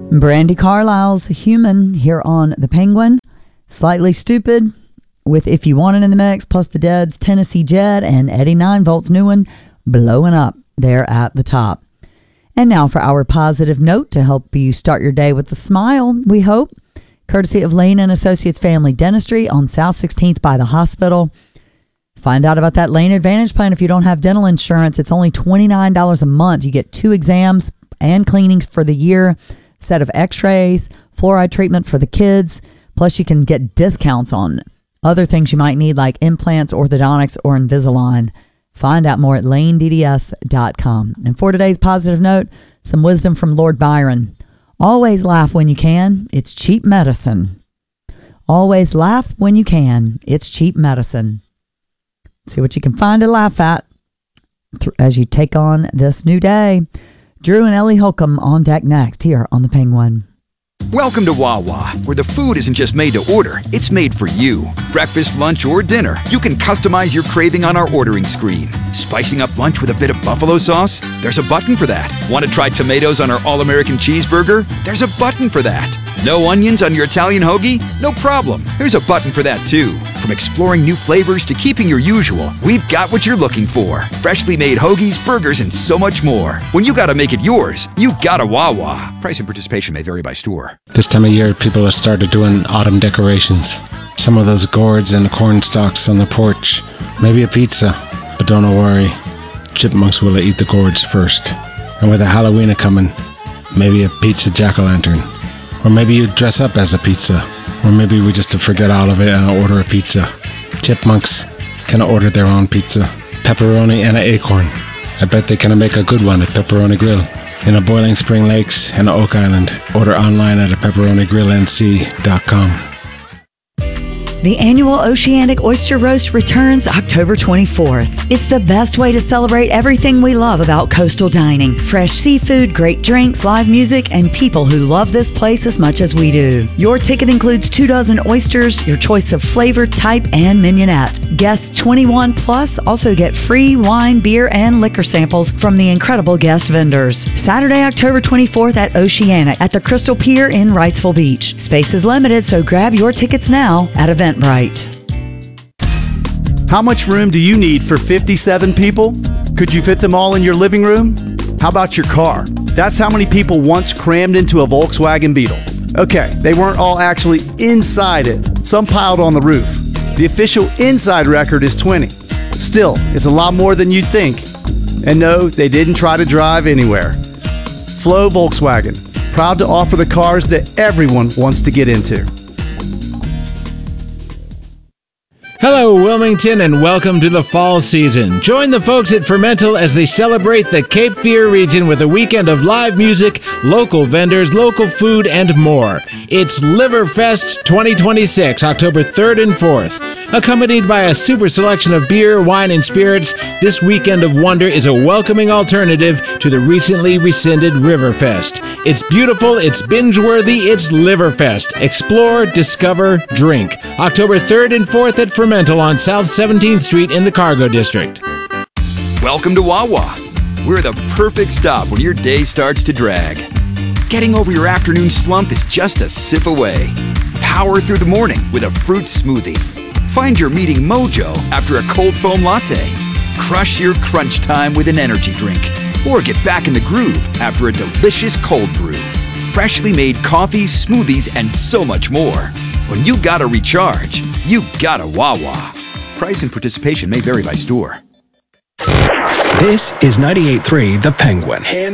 Brandi Carlile's Human here on The Penguin. Slightly Stupid with If You Want It in the mix, plus the Dead's Tennessee Jet and Eddie 9Volt's new one, Blowing Up, there at the top. And now for our positive note to help you start your day with a smile, we hope. Courtesy of Lane and Associates Family Dentistry on South 16th by the hospital. Find out about that Lane Advantage plan if you don't have dental insurance. It's only $29 a month. You get 2 exams and cleanings for the year, set of x-rays, fluoride treatment for the kids. Plus, you can get discounts on other things you might need like implants, orthodontics, or Invisalign. Find out more at lanedds.com. And for today's positive note, some wisdom from Lord Byron. Always laugh when you can. It's cheap medicine. Always laugh when you can. It's cheap medicine. See what you can find to laugh at as you take on this new day. Drew and Ellie Holcomb on deck next here on The Penguin. Welcome to Wawa, where the food isn't just made to order, it's made for you. Breakfast, lunch, or dinner, you can customize your craving on our ordering screen. Spicing up lunch with a bit of buffalo sauce? There's a button for that. Want to try tomatoes on our all-American cheeseburger? There's a button for that. No onions on your Italian hoagie? No problem. There's a button for that too. From exploring new flavors to keeping your usual, we've got what you're looking for. Freshly made hoagies, burgers, and so much more. When you gotta make it yours, you gotta Wawa. Price and participation may vary by store. This time of year, people have started doing autumn decorations. Some of those gourds and the corn stalks on the porch. Maybe a pizza. But don't worry, chipmunks will eat the gourds first. And with a Halloween coming, maybe a pizza jack-o'-lantern. Or maybe you dress up as a pizza. Or maybe we just forget all of it and order a pizza. Chipmunks can order their own pizza. Pepperoni and an acorn. I bet they can make a good one at Pepperoni Grill. In a Boiling Spring Lakes and Oak Island. Order online at pepperonigrillnc.com. The annual Oceanic Oyster Roast returns October 24th. It's the best way to celebrate everything we love about coastal dining. Fresh seafood, great drinks, live music, and people who love this place as much as we do. Your ticket includes 24 oysters, your choice of flavor, type, and mignonette. Guests 21 plus also get free wine, beer, and liquor samples from the incredible guest vendors. Saturday, October 24th at Oceanic at the Crystal Pier in Wrightsville Beach. Space is limited, so grab your tickets now at Eventbrite. How much room do you need for 57 people? Could you fit them all in your living room? How about your car? That's how many people once crammed into a Volkswagen Beetle. Okay, they weren't all actually inside it. Some piled on the roof. The official inside record is 20. Still, it's a lot more than you'd think. And no, they didn't try to drive anywhere. Flo Volkswagen, proud to offer the cars that everyone wants to get into. Hello, Wilmington, and welcome to the fall season. Join the folks at Fermental as they celebrate the Cape Fear region with a weekend of live music, local vendors, local food, and more. It's Liverfest 2026, October 3rd and 4th. Accompanied by a super selection of beer, wine, and spirits, this weekend of wonder is a welcoming alternative to the recently rescinded Riverfest. It's beautiful, it's binge-worthy, it's Liverfest. Explore, discover, drink. October 3rd and 4th at Fermental on South 17th Street in the Cargo District. Welcome to Wawa. We're the perfect stop when your day starts to drag. Getting over your afternoon slump is just a sip away. Power through the morning with a fruit smoothie. Find your meeting mojo after a cold foam latte. Crush your crunch time with an energy drink. Or get back in the groove after a delicious cold brew. Freshly made coffees, smoothies, and so much more. When you gotta recharge, you gotta Wawa. Price and participation may vary by store. This is 98.3 The Penguin.